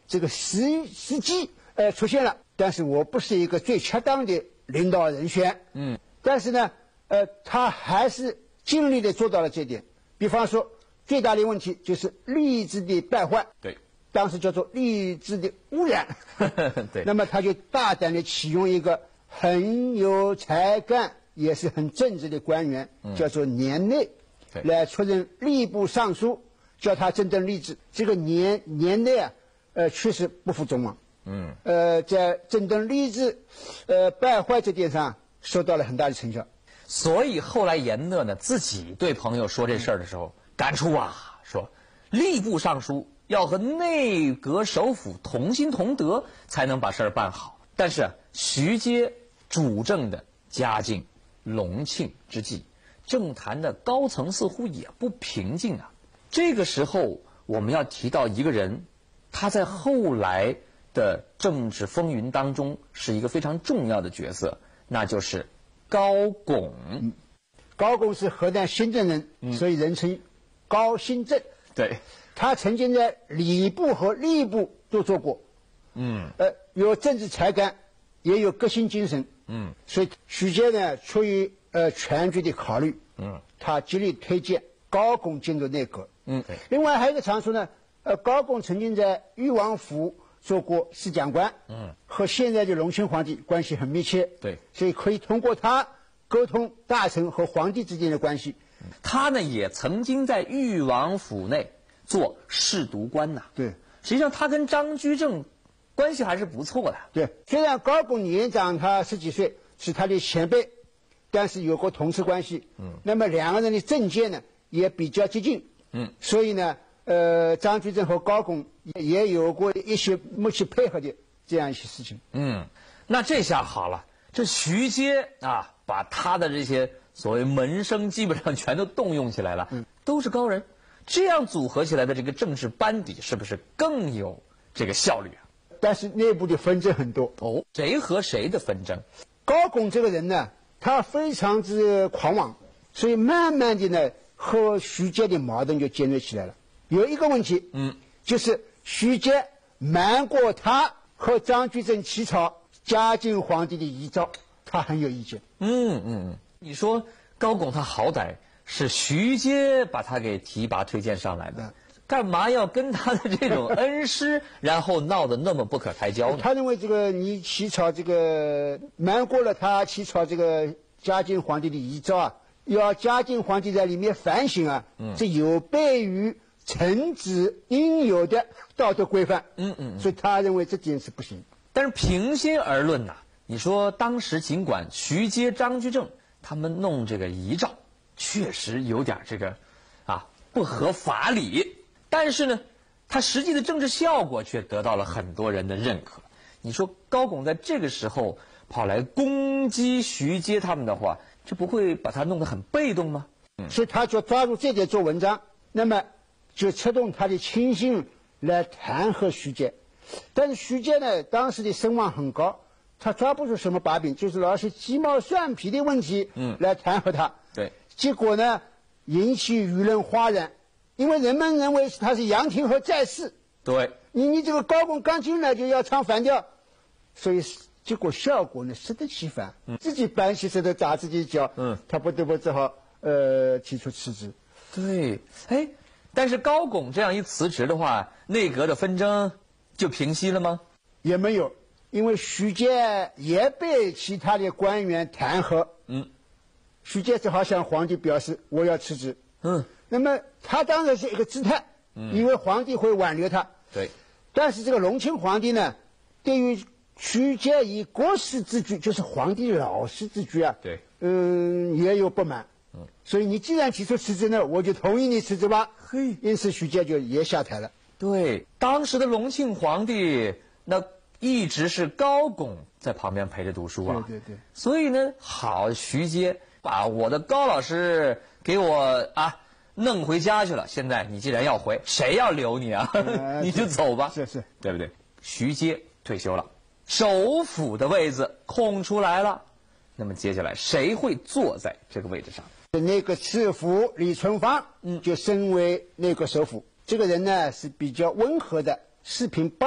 这个时机出现了，但是我不是一个最恰当的领导人选。但是呢，他还是尽力的做到了这点。比方说，最大的问题就是吏治的败坏， 对， 当时叫做吏治的污染。 对， 那么他就大胆的启用一个很有才干也是很正直的官员，叫做年内，来出任吏部尚书，叫他正正吏治。这个年内啊，确实不负众望。在正正吏治败坏这点上收到了很大的成效。 所以后来严讷呢自己对朋友说这事儿的时候，感触啊，说吏部尚书要和内阁首辅同心同德，才能把事儿办好。但是徐阶主政的嘉靖、隆庆之际，政坛的高层似乎也不平静啊。这个时候我们要提到一个人，他在后来的政治风云当中是一个非常重要的角色，那就是高拱。 高拱是河南新郑人，所以人称高新郑。 对， 他曾经在礼部和吏部都做过。有政治才干，也有革新精神。所以徐阶呢，出于全局的考虑，他极力推荐高拱进入内阁。另外还有一个长处呢，高拱曾经在裕王府做过侍讲官，和现在的隆庆皇帝关系很密切。 对， 所以可以通过他沟通大臣和皇帝之间的关系。 他呢也曾经在裕王府内做侍读官呐。 对， 实际上他跟张居正关系还是不错的。 对，虽然高拱年长他10几岁，是他的前辈，但是有过同事关系。那么两个人的政见呢也比较接近。所以呢，张居正和高拱也有过一些默契配合的这样一些事情。 那这下好了，这徐阶啊，把他的这些所谓门生基本上全都动用起来了，都是高人，这样组合起来的这个政治班底是不是更有这个效率啊？ 但是内部的纷争很多。 谁和谁的纷争？ 高拱这个人呢，他非常之狂妄，所以慢慢的呢，和徐阶的矛盾就尖锐起来了。有一个问题，就是徐阶瞒过他和张居正起草嘉靖皇帝的遗诏，他很有意见。 你说高拱他好歹是徐阶把他给提拔推荐上来的，干嘛要跟他的这种恩师然后闹得那么不可开交呢？ 他认为这个你起草这个瞒过了他起草这个嘉靖皇帝的遗诏啊，要嘉靖皇帝在里面反省啊，这有悖于臣子应有的道德规范。所以他认为这件事不行。 但是平心而论呐，你说当时尽管徐阶、张居正他们弄这个遗诏，确实有点这个不合法理，但是呢，他实际的政治效果却得到了很多人的认可。你说高拱在这个时候跑来攻击徐阶他们的话，这不会把他弄得很被动吗？ 所以他就抓住这点做文章，那么就策动他的亲信来弹劾徐阶。但是徐阶呢，当时的声望很高，他抓不住什么把柄，就是老是鸡毛蒜皮的问题来弹劾他。 对， 结果呢，引起舆论哗然，因为人们认为他是杨廷和在世。 对， 你这个高拱刚进来就要唱反调，所以结果效果呢适得其反，自己搬起石头砸自己脚。他不得不只好提出辞职。 对，但是高拱这样一辞职的话，内阁的纷争就平息了吗？ 也没有，因为徐阶也被其他的官员弹劾。徐阶只好向皇帝表示我要辞职。那么他当然是一个姿态，以为皇帝会挽留他。 对， 但是这个隆庆皇帝呢，对于徐阶以国师之居，就是皇帝老师之居啊， 对， 也有不满。所以你既然提出辞职呢，我就同意你辞职吧。因此徐阶就也下台了。 对，当时的隆庆皇帝那一直是高拱在旁边陪着读书啊。 对。 所以呢，好，徐阶把我的高老师给我弄回家去了。现在你既然要回，谁要留你啊？你就走吧。 是， 对不对？徐阶退休了，首辅的位子空出来了。那么接下来谁会坐在这个位置上？ 那个次辅李存芳就升为内阁首辅。这个人呢是比较温和的，4平8